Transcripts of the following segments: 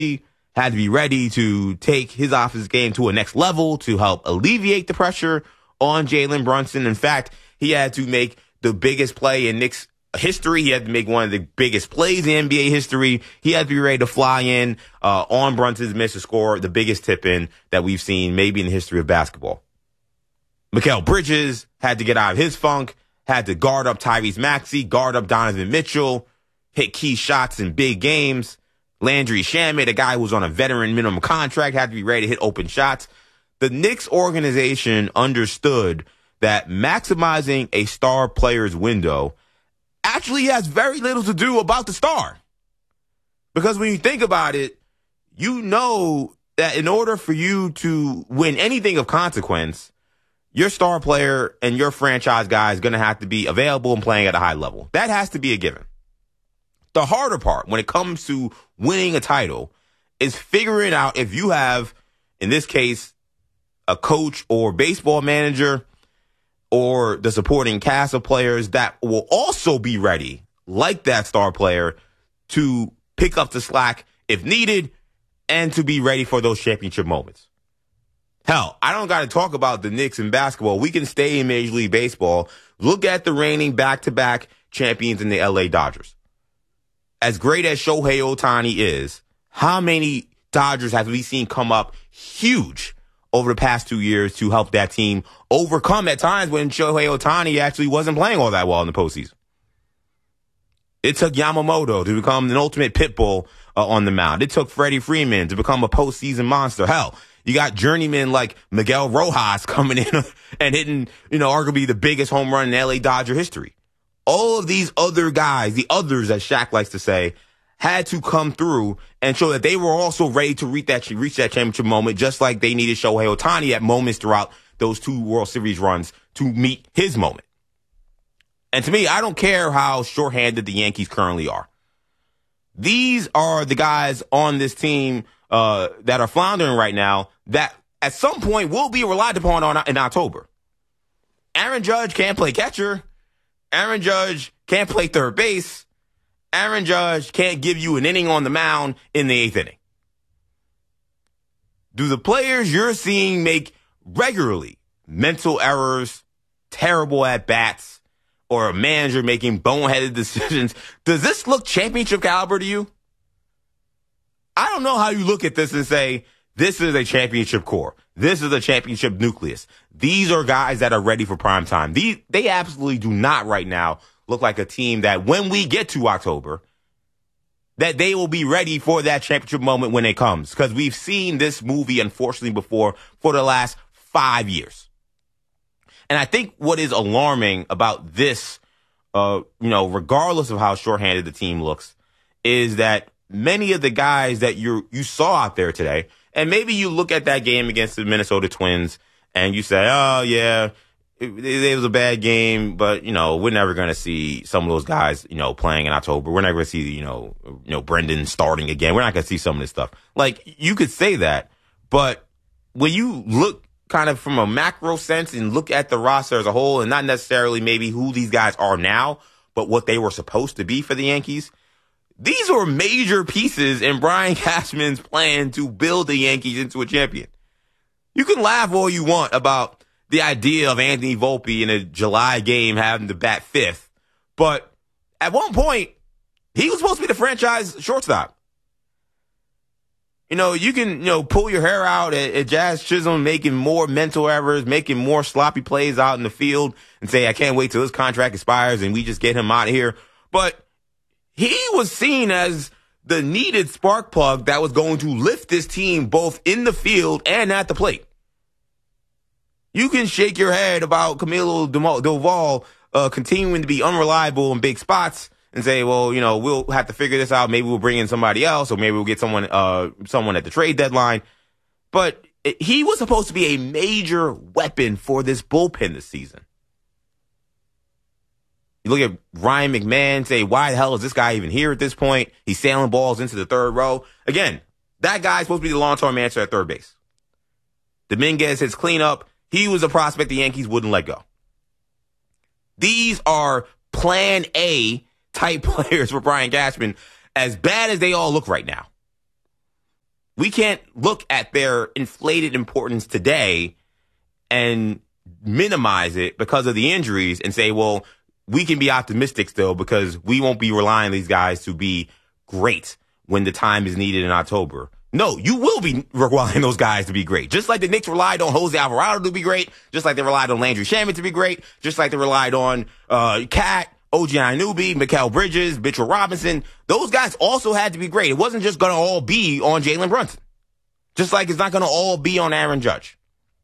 had to be ready to take his offensive game to a next level to help alleviate the pressure on Jalen Brunson. In fact, he had to make the biggest play in Knicks history. He had to make one of the biggest plays in NBA history. He had to be ready to fly in on Brunson's miss to score the biggest tip-in that we've seen maybe in the history of basketball. Mikal Bridges had to get out of his funk, had to guard up Tyrese Maxey, guard up Donovan Mitchell, hit key shots in big games. Landry Shamet, a guy who was on a veteran minimum contract, had to be ready to hit open shots. The Knicks organization understood that maximizing a star player's window actually has very little to do about the star. Because when you think about it, you know that in order for you to win anything of consequence, your star player and your franchise guy is going to have to be available and playing at a high level. That has to be a given. The harder part when it comes to winning a title is figuring out if you have, in this case, a coach or baseball manager or the supporting cast of players that will also be ready, like that star player, to pick up the slack if needed and to be ready for those championship moments. Hell, I don't got to talk about the Knicks in basketball. We can stay in Major League Baseball. Look at the reigning back-to-back champions in the LA Dodgers. As great as Shohei Ohtani is, how many Dodgers have we seen come up huge over the past 2 years to help that team overcome at times when Shohei Ohtani actually wasn't playing all that well in the postseason? It took Yamamoto to become an ultimate pit bull on the mound. It took Freddie Freeman to become a postseason monster. Hell, you got journeymen like Miguel Rojas coming in and hitting, arguably the biggest home run in LA Dodger history. All of these other guys, the others as Shaq likes to say, had to come through and show that they were also ready to reach that championship moment, just like they needed Shohei Ohtani at moments throughout those 2 World Series runs to meet his moment. And to me, I don't care how shorthanded the Yankees currently are. These are the guys on this team that are floundering right now that at some point will be relied upon in October. Aaron Judge can't play catcher. Aaron Judge can't play third base. Aaron Judge can't give you an inning on the mound in the 8th inning. Do the players you're seeing make regularly mental errors, terrible at-bats, or a manager making boneheaded decisions, does this look championship caliber to you? I don't know how you look at this and say, this is a championship core. This is a championship nucleus. These are guys that are ready for prime time. They absolutely do not right now look like a team that when we get to October, that they will be ready for that championship moment when it comes. Because we've seen this movie, unfortunately, before for the last 5 years. And I think what is alarming about this, regardless of how shorthanded the team looks, is that many of the guys that you saw out there today, and maybe you look at that game against the Minnesota Twins and you say, oh, yeah, it was a bad game, but, we're never going to see some of those guys, playing in October. We're never going to see, Brendan starting again. We're not going to see some of this stuff. Like, you could say that, but when you look kind of from a macro sense and look at the roster as a whole and not necessarily maybe who these guys are now, but what they were supposed to be for the Yankees, these are major pieces in Brian Cashman's plan to build the Yankees into a champion. You can laugh all you want about the idea of Anthony Volpe in a July game having to bat 5th, but at one point, he was supposed to be the franchise shortstop. You can, pull your hair out at Jazz Chisholm making more mental errors, making more sloppy plays out in the field and say, I can't wait till his contract expires and we just get him out of here. But he was seen as the needed spark plug that was going to lift this team both in the field and at the plate. You can shake your head about Camilo Doval continuing to be unreliable in big spots and say, well, we'll have to figure this out. Maybe we'll bring in somebody else, or maybe we'll get someone at the trade deadline. But he was supposed to be a major weapon for this bullpen this season. You look at Ryan McMahon, say, why the hell is this guy even here at this point? He's sailing balls into the third row. Again, that guy's supposed to be the long-term answer at third base. Dominguez hits cleanup. He was a prospect the Yankees wouldn't let go. These are plan A type players for Brian Cashman, as bad as they all look right now. We can't look at their inflated importance today and minimize it because of the injuries and say, well, we can be optimistic still because we won't be relying on these guys to be great when the time is needed in October. No, you will be relying on those guys to be great. Just like the Knicks relied on Jose Alvarado to be great, just like they relied on Landry Shamet to be great, just like they relied on Cat, OG Anunoby, Mikal Bridges, Mitchell Robinson. Those guys also had to be great. It wasn't just going to all be on Jalen Brunson. Just like it's not going to all be on Aaron Judge.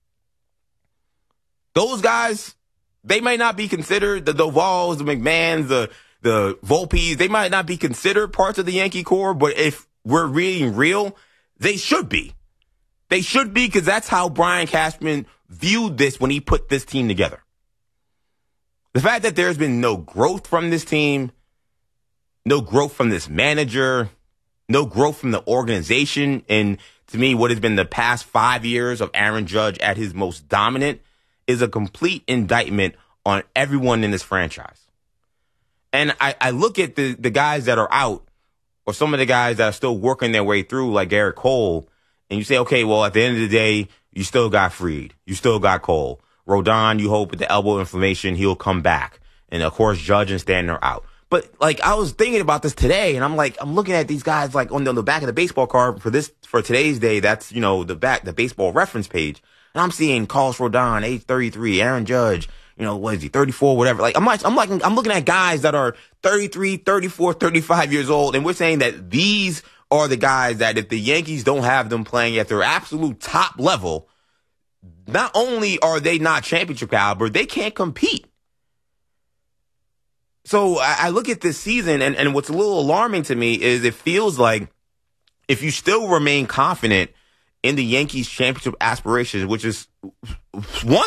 Those guys, they may not be considered, the Duvals, the McMahons, the Volpes, they might not be considered parts of the Yankee core, but if we're being real, they should be. They should be because that's how Brian Cashman viewed this when he put this team together. The fact that there's been no growth from this team, no growth from this manager, no growth from the organization, and to me, what has been the past 5 years of Aaron Judge at his most dominant is a complete indictment on everyone in this franchise. And I look at the guys that are out, or some of the guys that are still working their way through, like Garrett Cole, and you say, okay, well, at the end of the day, you still got Fried. You still got Cole. Rodon, you hope with the elbow inflammation, he'll come back. And, of course, Judge and Stanton are out. But, like, I was thinking about this today, and I'm looking at these guys, like, on the back of the baseball card for today's day. That's, the baseball reference page. And I'm seeing Carlos Rodon, age 33, Aaron Judge, what is he, 34, whatever. Like, I'm looking at guys that are 33, 34, 35 years old, and we're saying that these are the guys that if the Yankees don't have them playing at their absolute top level, not only are they not championship caliber, they can't compete. So I look at this season, and what's a little alarming to me is it feels like if you still remain confident in the Yankees championship aspirations, which is a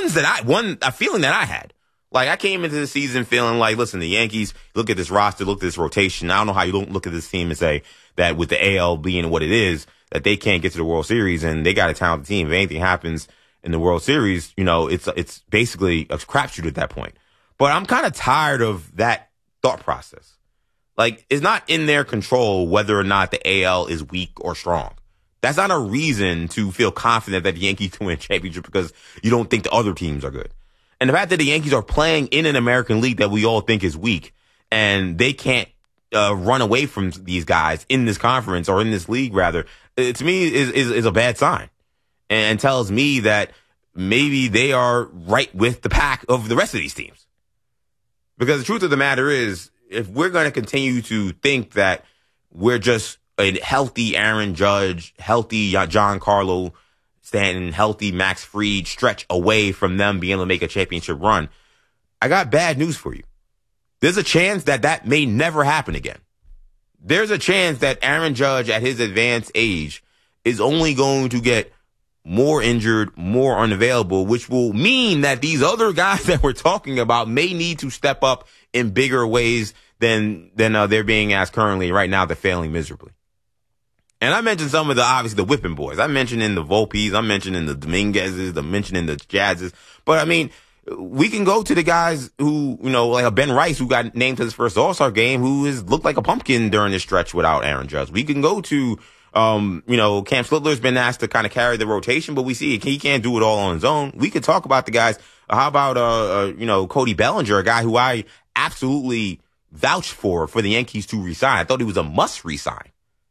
feeling that I had. Like, I came into the season feeling like, listen, the Yankees, look at this roster, look at this rotation. I don't know how you don't look at this team and say that with the AL being what it is, that they can't get to the World Series, and they got a talented team. If anything happens in the World Series, it's basically a crapshoot at that point. But I'm kind of tired of that thought process. Like, it's not in their control whether or not the AL is weak or strong. That's not a reason to feel confident that the Yankees can win a championship because you don't think the other teams are good. And the fact that the Yankees are playing in an American League that we all think is weak, and they can't run away from these guys in this conference, or in this league rather, to me is a bad sign, and tells me that maybe they are right with the pack of the rest of these teams. Because the truth of the matter is, if we're going to continue to think that we're just a healthy Aaron Judge, healthy Giancarlo Stanton, healthy Max Fried stretch away from them being able to make a championship run, I got bad news for you. There's a chance that may never happen again. There's a chance that Aaron Judge at his advanced age is only going to get more injured, more unavailable, which will mean that these other guys that we're talking about may need to step up in bigger ways than they're being asked currently. Right now, they're failing miserably. And I mentioned some of obviously the whipping boys. I mentioned in the Volpes, I mentioned in the Dominguezes, I mentioned in the Jazzes. But I mean, we can go to the guys who, like a Ben Rice, who got named to his first All-Star game, who has looked like a pumpkin during this stretch without Aaron Judge. We can go to, Cam Slitler's been asked to kind of carry the rotation, but we see he can't do it all on his own. We could talk about the guys. How about, Cody Bellinger, a guy who I absolutely vouched for the Yankees to resign. I thought he was a must resign.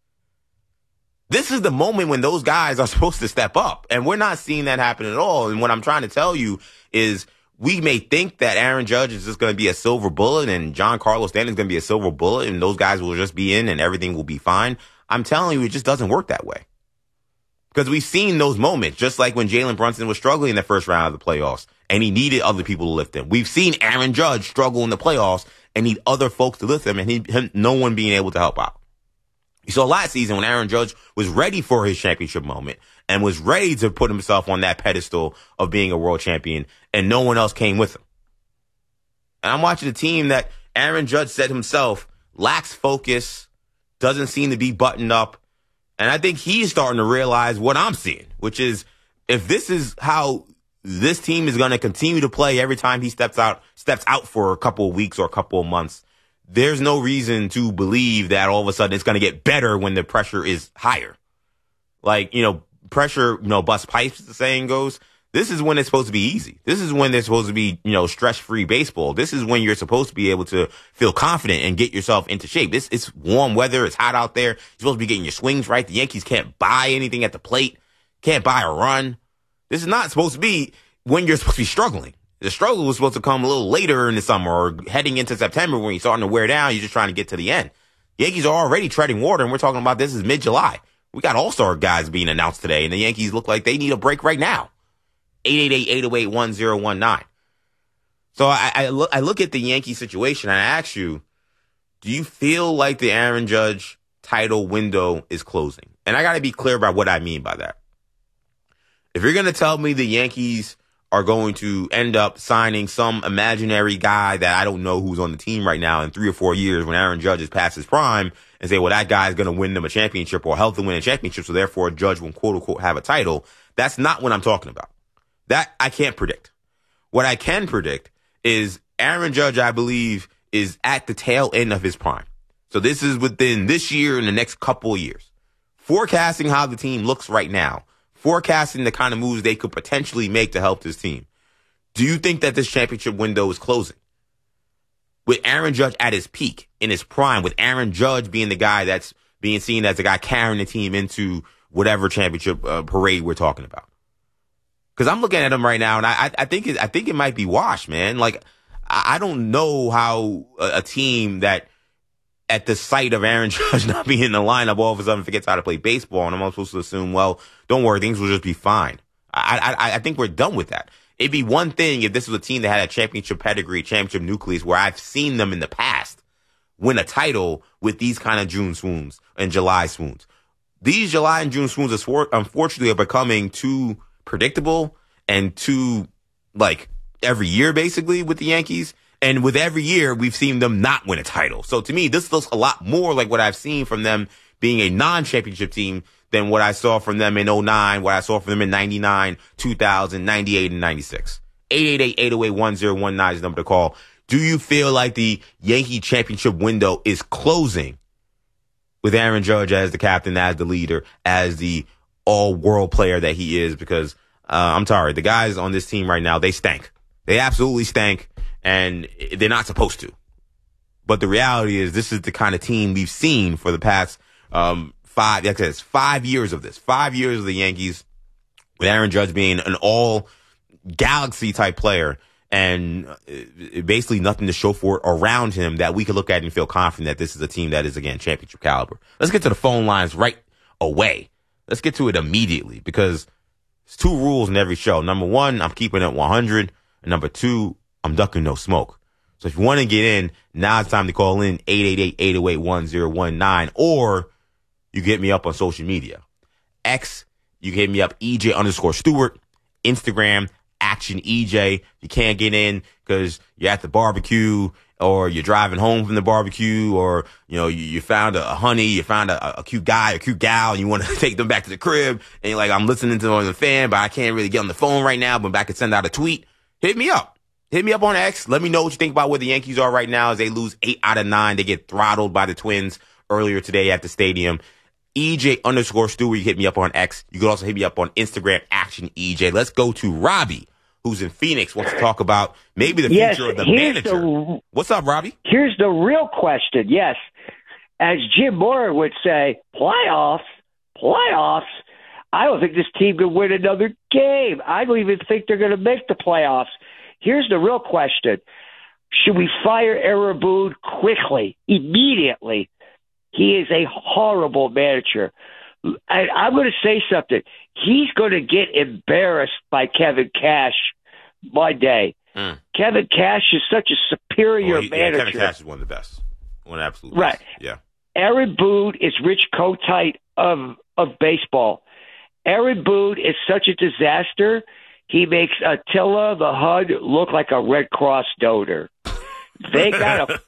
This is the moment when those guys are supposed to step up, and we're not seeing that happen at all. And what I'm trying to tell you is we may think that Aaron Judge is just going to be a silver bullet and Giancarlo Stanton is going to be a silver bullet and those guys will just be in and everything will be fine. I'm telling you, it just doesn't work that way. Because we've seen those moments, just like when Jalen Brunson was struggling in the first round of the playoffs and he needed other people to lift him. We've seen Aaron Judge struggle in the playoffs and need other folks to lift him, and no one being able to help out. You saw last season when Aaron Judge was ready for his championship moment and was ready to put himself on that pedestal of being a world champion, and no one else came with him. And I'm watching a team that Aaron Judge said himself lacks focus, doesn't seem to be buttoned up. And I think he's starting to realize what I'm seeing, which is if this is how this team is going to continue to play every time he steps out for a couple of weeks or a couple of months, there's no reason to believe that all of a sudden it's going to get better when the pressure is higher. Like, pressure, bust pipes, as the saying goes. This is when it's supposed to be easy. This is when there's supposed to be, stress-free baseball. This is when you're supposed to be able to feel confident and get yourself into shape. It's warm weather. It's hot out there. You're supposed to be getting your swings right. The Yankees can't buy anything at the plate. Can't buy a run. This is not supposed to be when you're supposed to be struggling. The struggle was supposed to come a little later in the summer or heading into September when you're starting to wear down. You're just trying to get to the end. Yankees are already treading water, and we're talking about this is mid-July. We got all-star guys being announced today, and the Yankees look like they need a break right now. 888-808-1019. So I look at the Yankee situation, and I ask you, do you feel like the Aaron Judge title window is closing? And I got to be clear about what I mean by that. If you're going to tell me the Yankees are going to end up signing some imaginary guy that I don't know who's on the team right now in 3 or 4 years when Aaron Judge is past his prime and say, well, that guy is going to win them a championship or help them win a championship, so therefore Judge will quote unquote have a title. That's not what I'm talking about. That I can't predict. What I can predict is Aaron Judge, I believe, is at the tail end of his prime. So this is within this year and the next couple of years. Forecasting how the team looks right now, forecasting the kind of moves they could potentially make to help this team. Do you think that this championship window is closing? With Aaron Judge at his peak, in his prime, with Aaron Judge being the guy that's being seen as the guy carrying the team into whatever championship parade we're talking about. Because I'm looking at him right now, and I think it might be washed, man. Like, I don't know how a team that at the sight of Aaron Judge not being in the lineup all of a sudden forgets how to play baseball, and I'm supposed to assume, well, don't worry, things will just be fine. I think we're done with that. It'd be one thing if this was a team that had a championship pedigree, championship nucleus, where I've seen them in the past win a title with these kind of June swoons and July swoons. These July and June swoons, unfortunately, are becoming too predictable and too, like, every year, basically, with the Yankees. And with every year, we've seen them not win a title. So to me, this looks a lot more like what I've seen from them being a non-championship team than what I saw from them in 2009, what I saw from them in 99, 2000, 98, and 96. 888-808-1019 is the number to call. Do you feel like the Yankee championship window is closing with Aaron Judge as the captain, as the leader, as the all-world player that he is? Because I'm sorry, the guys on this team right now, they stank. They absolutely stank, and they're not supposed to. But the reality is this is the kind of team we've seen for the past 5 years of this. 5 years of the Yankees with Aaron Judge being an all-galaxy type player and basically nothing to show for it around him that we could look at and feel confident that this is a team that is, again, championship caliber. Let's get to the phone lines right away. Let's get to it immediately because there's two rules in every show. Number one, I'm keeping it 100. And number two, I'm ducking no smoke. So if you want to get in, now it's time to call in 888-808-1019, or you can hit me up on social media. X, you can hit me up, EJ_Stewart. Instagram, Action EJ. You can't get in because you're at the barbecue or you're driving home from the barbecue or, you found a honey, you found a cute guy, a cute gal, and you want to take them back to the crib. And you're like, I'm listening to them on the fan, but I can't really get on the phone right now, but I can send out a tweet. Hit me up. Hit me up on X. Let me know what you think about where the Yankees are right now as they lose 8 out of 9. They get throttled by the Twins earlier today at the stadium. EJ_Stewart. You hit me up on X. You can also hit me up on Instagram, Action EJ. Let's go to Robbie, who's in Phoenix, wants to talk about maybe the future of the manager. What's up, Robbie? Here's the real question. Yes. As Jim Moore would say, playoffs. I don't think this team can win another game. I don't even think they're going to make the playoffs. Here's the real question. Should we fire Aaron Boone quickly, immediately? He is a horrible manager. I'm going to say something. He's going to get embarrassed by Kevin Cash Monday. Kevin Cash is such a superior manager. Kevin Cash is one of the best. One of the absolute best. Right. Yeah. Aaron Boone is Rich Kotite of baseball. Aaron Boone is such a disaster. He makes Attila the Hun look like a Red Cross donor. They gotta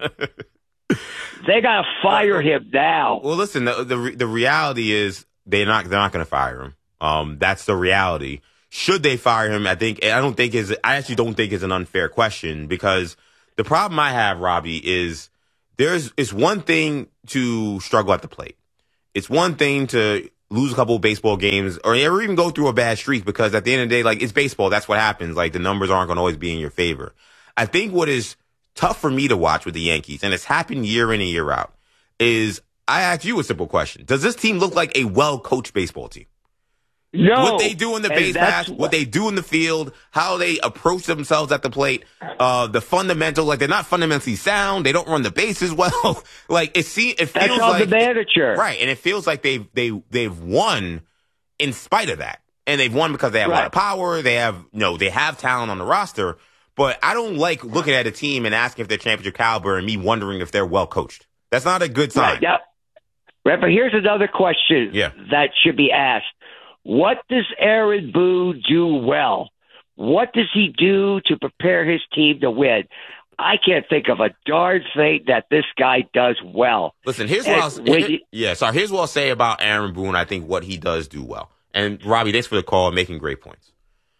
fire him now. Well, listen, the reality is they're not going to fire him. That's the reality. Should they fire him? I actually don't think it's an unfair question because the problem I have, Robbie, is it's one thing to struggle at the plate. It's one thing to lose a couple of baseball games or ever even go through a bad streak, because at the end of the day, like, it's baseball. That's what happens. Like, the numbers aren't going to always be in your favor. I think what is tough for me to watch with the Yankees, and it's happened year in and year out, is I ask you a simple question. Does this team look like a well-coached baseball team? No. What they do in the base pass, what they do in the field, how they approach themselves at the plate, the fundamentals, like, they're not fundamentally sound. They don't run the bases well. Like, it feels that's on like the manager. Right. And it feels like they've won in spite of that. And they've won because they have a lot of power. They have, they have talent on the roster. But I don't like looking at a team and asking if they're championship caliber and me wondering if they're well coached. That's not a good sign. Right. Right, but here's another question that should be asked. What does Aaron Boone do well? What does he do to prepare his team to win? I can't think of a darn thing that this guy does well. Listen, here's what I'll say about Aaron Boone. I think what he does do well. And Robbie, thanks for the call, making great points.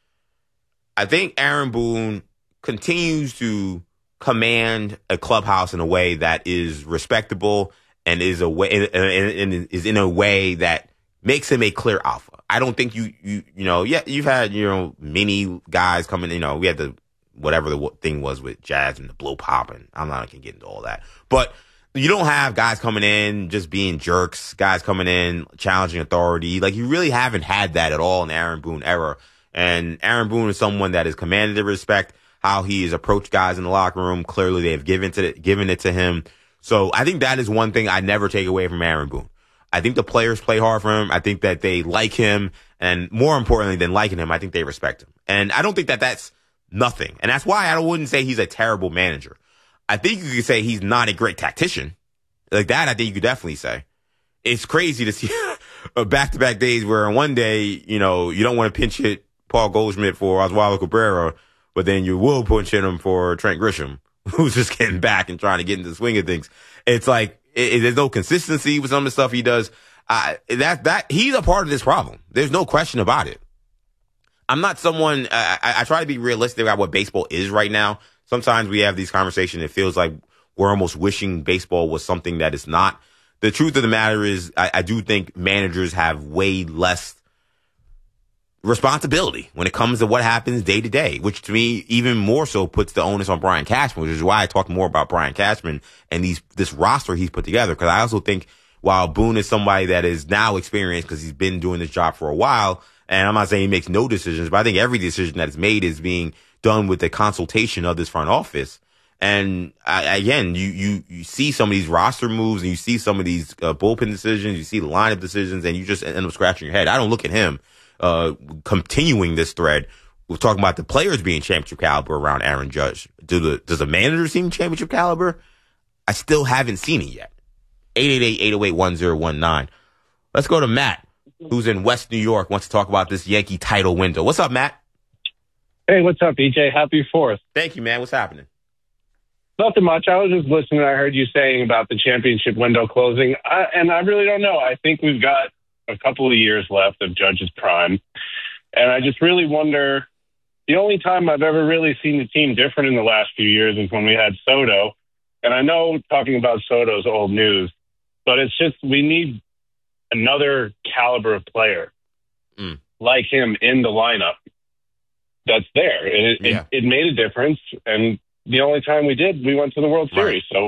I think Aaron Boone continues to command a clubhouse in a way that is respectable and is in a way that makes him a clear alpha. I don't think you've had, many guys coming, we had whatever the thing was with Jazz and the blow pop, and I'm not going to get into all that. But you don't have guys coming in just being jerks, guys coming in challenging authority. Like, you really haven't had that at all in the Aaron Boone era. And Aaron Boone is someone that has commanded the respect, how he has approached guys in the locker room. Clearly, they have given it to him. So I think that is one thing I never take away from Aaron Boone. I think the players play hard for him. I think that they like him. And more importantly than liking him, I think they respect him. And I don't think that that's nothing. And that's why I wouldn't say he's a terrible manager. I think you could say he's not a great tactician. Like that, I think you could definitely say. It's crazy to see back-to-back days where one day, you don't want to pinch hit Paul Goldschmidt for Oswaldo Cabrera, but then you will pinch hit him for Trent Grisham, who's just getting back and trying to get into the swing of things. It's like, there's no consistency with some of the stuff he does. He's a part of this problem. There's no question about it. I'm not someone, I try to be realistic about what baseball is right now. Sometimes we have these conversations. It feels like we're almost wishing baseball was something that it's not. The truth of the matter is, I do think managers have way less responsibility when it comes to what happens day to day, which to me even more so puts the onus on Brian Cashman, which is why I talk more about Brian Cashman and this roster he's put together. Because I also think while Boone is somebody that is now experienced because he's been doing this job for a while, and I'm not saying he makes no decisions, but I think every decision that is made is being done with the consultation of this front office. And again, you see some of these roster moves and you see some of these bullpen decisions, you see the lineup decisions, and you just end up scratching your head. I don't look at him continuing this thread. We're talking about the players being championship caliber around Aaron Judge. Does the manager seem championship caliber? I still haven't seen it yet. 888-808-1019. Let's go to Matt, who's in West New York, wants to talk about this Yankee title window. What's up, Matt? Hey, what's up, EJ? Happy 4th. Thank you, man. What's happening? Nothing much. I was just listening. I heard you saying about the championship window closing, and I really don't know. I think we've got a couple of years left of Judge's prime, and I just really wonder, the only time I've ever really seen the team different in the last few years is when we had Soto, and I know talking about Soto's old news, but it's just we need another caliber of player like him in the lineup that's there, and it made a difference, and the only time we did, we went to the World Series. So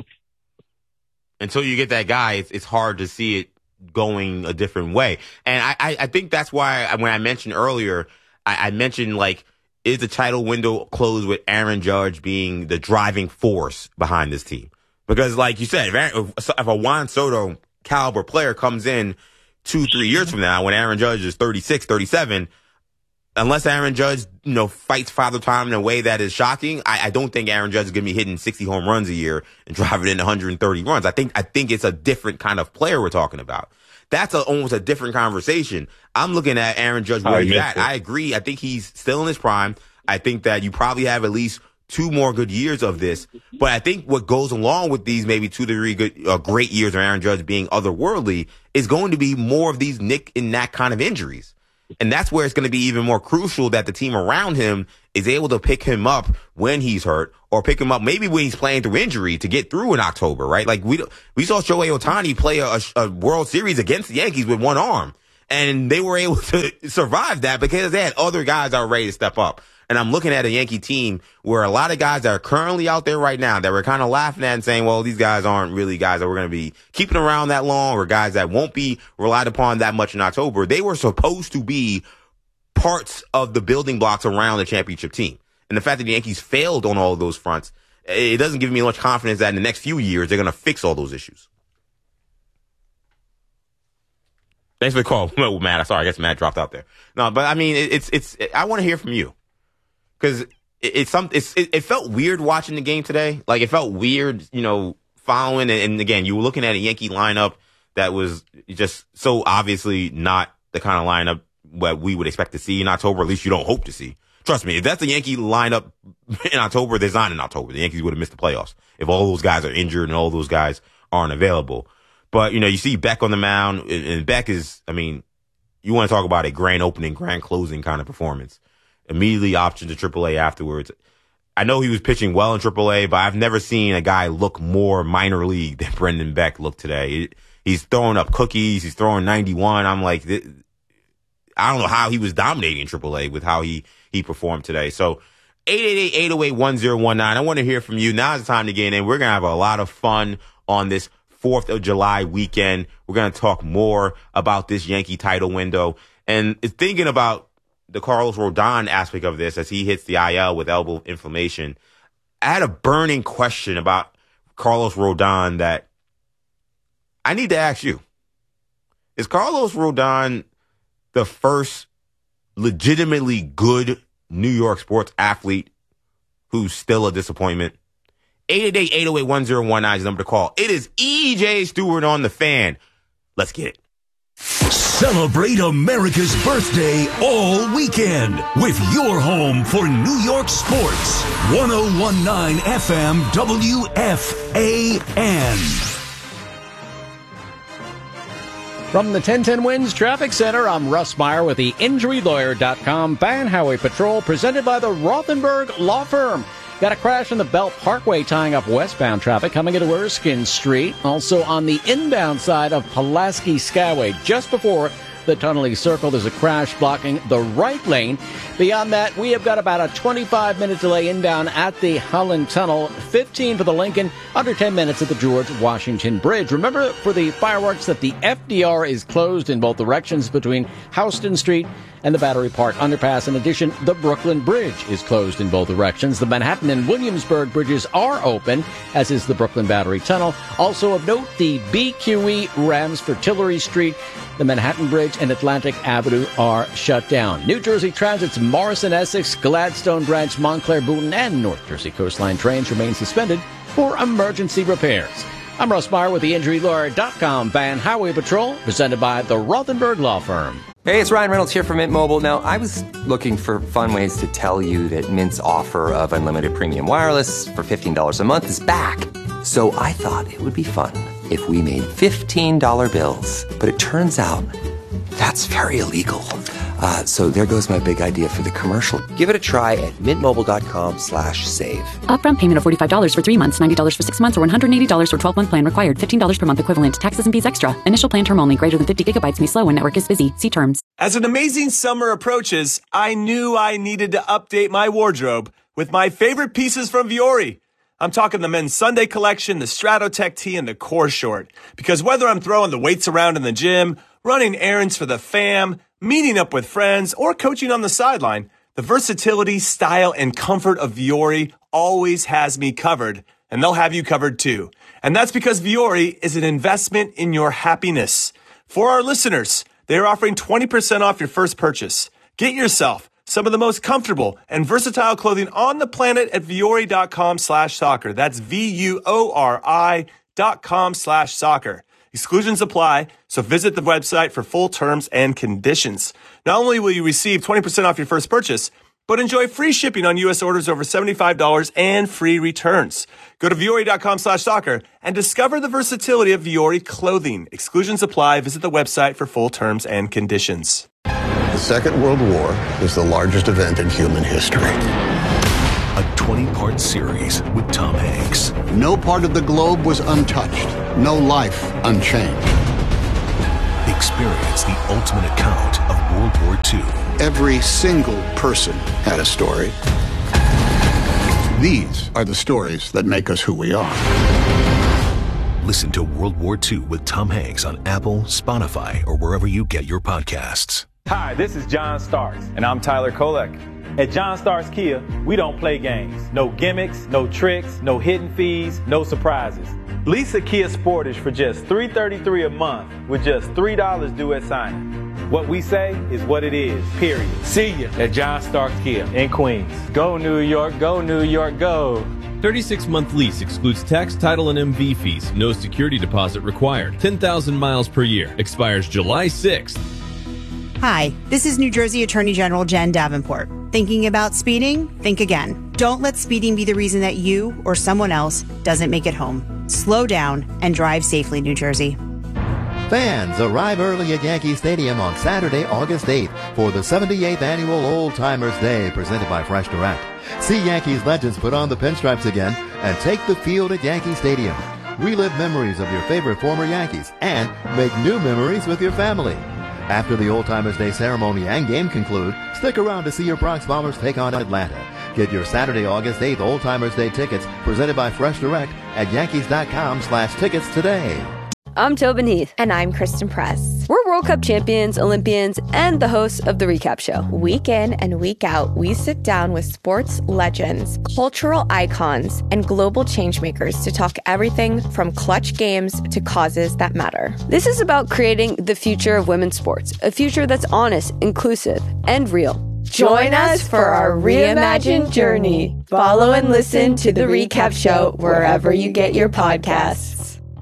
until you get that guy, it's hard to see it going a different way. And I think that's why when I mentioned earlier, I mentioned, like, is the title window closed with Aaron Judge being the driving force behind this team? Because like you said, if a Juan Soto caliber player comes in 2-3 years from now, when Aaron Judge is 36, 37, unless Aaron Judge, fights Father Time in a way that is shocking, I don't think Aaron Judge is going to be hitting 60 home runs a year and driving in 130 runs. I think it's a different kind of player we're talking about. That's almost a different conversation. I'm looking at Aaron Judge where he's at. I agree. I think he's still in his prime. I think that you probably have at least 2 more good years of this. But I think what goes along with these maybe 2 to 3 great years of Aaron Judge being otherworldly is going to be more of these nick and knack kind of injuries. And that's where it's going to be even more crucial that the team around him is able to pick him up when he's hurt, or pick him up maybe when he's playing through injury to get through in October, right? Like we saw Shohei Ohtani play a World Series against the Yankees with one arm. And they were able to survive that because they had other guys that were ready to step up. And I'm looking at a Yankee team where a lot of guys that are currently out there right now that we're kind of laughing at and saying, well, these guys aren't really guys that we're going to be keeping around that long or guys that won't be relied upon that much in October. They were supposed to be parts of the building blocks around the championship team. And the fact that the Yankees failed on all of those fronts, it doesn't give me much confidence that in the next few years they're going to fix all those issues. Thanks for the call, Matt. Sorry, I guess Matt dropped out there. No, but I mean, I want to hear from you. Because it felt weird watching the game today. Like, it felt weird, following. And again, you were looking at a Yankee lineup that was just so obviously not the kind of lineup that we would expect to see in October. At least you don't hope to see. Trust me, if that's the Yankee lineup in October, there's not in October. The Yankees would have missed the playoffs if all those guys are injured and all those guys aren't available. But, you see Beck on the mound, and Beck is, you want to talk about a grand opening, grand closing kind of performance. Immediately optioned to AAA afterwards. I know he was pitching well in AAA, but I've never seen a guy look more minor league than Brendan Beck looked today. He's throwing up cookies. He's throwing 91. I'm like, I don't know how he was dominating AAA with how he performed today. So 888-808-1019. I want to hear from you. Now's the time to get in. We're going to have a lot of fun on this 4th of July weekend. We're going to talk more about this Yankee title window and thinking about the Carlos Rodon aspect of this as he hits the IL with elbow inflammation. I had a burning question about Carlos Rodon that I need to ask you. Is Carlos Rodon the first legitimately good New York sports athlete who's still a disappointment? 888-808-1019 is the number to call. It is EJ Stewart on the Fan. Let's get it. Celebrate America's birthday all weekend with your home for New York sports. 1019 FM WFAN. From the 1010 Winds Traffic Center, I'm Russ Meyer with the InjuryLawyer.com Fan Highway Patrol presented by the Rothenberg Law Firm. Got a crash on the Belt Parkway tying up westbound traffic coming into Erskine Street. Also on the inbound side of Pulaski Skyway, just before the Tunnelly Circle, there's a crash blocking the right lane. Beyond that, we have got about a 25-minute delay inbound at the Holland Tunnel, 15 for the Lincoln, under 10 minutes at the George Washington Bridge. Remember for the fireworks that the FDR is closed in both directions between Houston Street and the Battery Park Underpass. In addition, the Brooklyn Bridge is closed in both directions. The Manhattan and Williamsburg bridges are open, as is the Brooklyn Battery Tunnel. Also of note, the BQE rams for Tillery Street, the Manhattan Bridge, and Atlantic Avenue are shut down. New Jersey Transit's Morrison, Essex, Gladstone Branch, Montclair, Boonton, and North Jersey Coastline trains remain suspended for emergency repairs. I'm Russ Meyer with the InjuryLawyer.com Fan Highway Patrol, presented by the Rothenberg Law Firm. Hey, it's Ryan Reynolds here from Mint Mobile. Now, I was looking for fun ways to tell you that Mint's offer of unlimited premium wireless for $15 a month is back. So I thought it would be fun if we made $15 bills. But it turns out that's very illegal. So there goes my big idea for the commercial. Give it a try at mintmobile.com/save. Upfront payment of $45 for 3 months, $90 for 6 months, or $180 for 12-month plan required. $15 per month equivalent. Taxes and fees extra. Initial plan term only. Greater than 50 gigabytes may slow when network is busy. See terms. As an amazing summer approaches, I knew I needed to update my wardrobe with my favorite pieces from Vuori. I'm talking the men's Sunday collection, the Stratotech tee, and the core short. Because whether I'm throwing the weights around in the gym, running errands for the fam, meeting up with friends, or coaching on the sideline, the versatility, style, and comfort of Vuori always has me covered, and they'll have you covered too. And that's because Vuori is an investment in your happiness. For our listeners, they are offering 20% off your first purchase. Get yourself some of the most comfortable and versatile clothing on the planet at Vuori.com/soccer. That's VUORI.com/soccer. Exclusions apply, so visit the website for full terms and conditions. Not only will you receive 20% off your first purchase, but enjoy free shipping on U.S. orders over $75 and free returns. Go to Vuori.com/soccer and discover the versatility of Vuori clothing. Exclusions apply. Visit the website for full terms and conditions. The Second World War is the largest event in human history. A 20-part series with Tom Hanks. No part of the globe was untouched. No life unchanged. Experience the ultimate account of World War II. Every single person had a story. These are the stories that make us who we are. Listen to World War II with Tom Hanks on Apple, Spotify, or wherever you get your podcasts. Hi, this is John Starks. And I'm Tyler Kolek. At John Starks Kia, we don't play games. No gimmicks, no tricks, no hidden fees, no surprises. Lease a Kia Sportage for just $333 a month with just $3 due at signing. What we say is what it is, period. See you at John Starks Kia in Queens. Go New York, go New York, go. 36-month lease excludes tax, title, and MV fees. No security deposit required. 10,000 miles per year. Expires July 6th. Hi, this is New Jersey Attorney General Jen Davenport. Thinking about speeding? Think again. Don't let speeding be the reason that you or someone else doesn't make it home. Slow down and drive safely, New Jersey. Fans, arrive early at Yankee Stadium on Saturday, August 8th for the 78th Annual Old Timers Day presented by Fresh Direct. See Yankees legends put on the pinstripes again and take the field at Yankee Stadium. Relive memories of your favorite former Yankees and make new memories with your family. After the Old Timers Day ceremony and game conclude, stick around to see your Bronx Bombers take on Atlanta. Get your Saturday, August 8th Old Timers Day tickets presented by Fresh Direct at Yankees.com/tickets today. I'm Tobin Heath. And I'm Kristen Press. We're World Cup champions, Olympians, and the hosts of The Recap Show. Week in and week out, we sit down with sports legends, cultural icons, and global changemakers to talk everything from clutch games to causes that matter. This is about creating the future of women's sports, a future that's honest, inclusive, and real. Join us for our reimagined journey. Follow and listen to The Recap Show wherever you get your podcasts.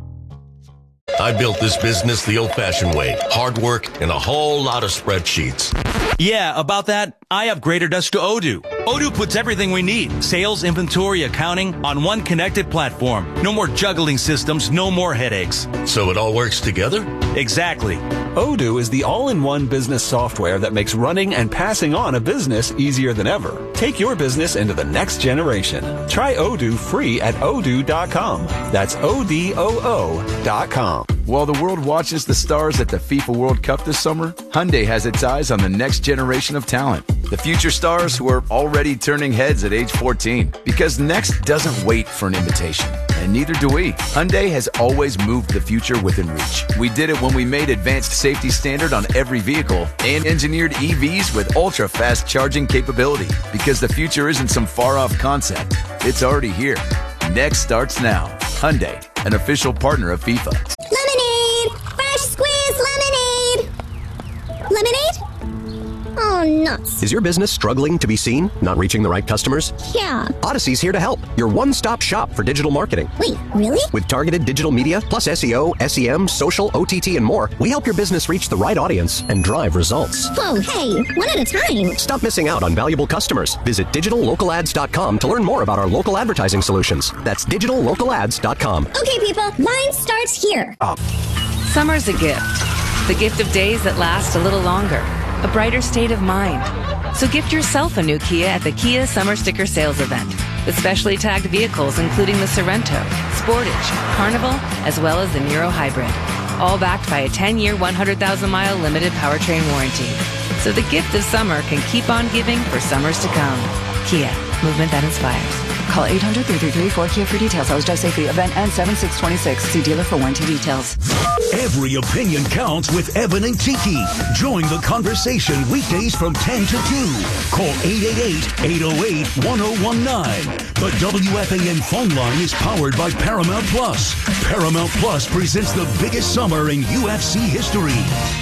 I built this business the old-fashioned way. Hard work and a whole lot of spreadsheets. Yeah, about that, I upgraded us to Odoo. Odoo puts everything we need, sales, inventory, accounting, on one connected platform. No more juggling systems, no more headaches. So it all works together? Exactly. Odoo is the all-in-one business software that makes running and passing on a business easier than ever. Take your business into the next generation. Try Odoo free at odoo.com. That's ODOO.com. While the world watches the stars at the FIFA World Cup this summer, Hyundai has its eyes on the next generation of talent. The future stars who are already turning heads at age 14. Because next doesn't wait for an invitation. And neither do we. Hyundai has always moved the future within reach. We did it when we made advanced safety standard on every vehicle and engineered EVs with ultra-fast charging capability. Because the future isn't some far-off concept. It's already here. Next starts now. Hyundai, an official partner of FIFA. Lemonade! Fresh squeezed lemonade! Lemonade? Oh, nuts. Is your business struggling to be seen? Not reaching the right customers? Yeah. Odyssey's here to help. Your one-stop shop for digital marketing. Wait, really? With targeted digital media, plus SEO, SEM, social, OTT, and more, we help your business reach the right audience and drive results. Whoa, hey, one at a time. Stop missing out on valuable customers. Visit digitallocalads.com to learn more about our local advertising solutions. That's digitallocalads.com. Okay, people, line starts here. Summer's a gift. The gift of days that last a little longer. A brighter state of mind. So gift yourself a new Kia at the Kia Summer Sticker Sales Event with specially tagged vehicles including the Sorento, Sportage, Carnival, as well as the Niro Hybrid. All backed by a 10-year, 100,000-mile limited powertrain warranty. So the gift of summer can keep on giving for summers to come. Kia, movement that inspires. Call 800-333-4KIA for details. Sales drive safely. Event ends 7/6/26. See dealer for warranty details. Every opinion counts with Evan and Tiki. Join the conversation weekdays from 10 to 2. Call 888-808-1019. The WFAN phone line is powered by Paramount Plus. Paramount Plus presents the biggest summer in UFC history.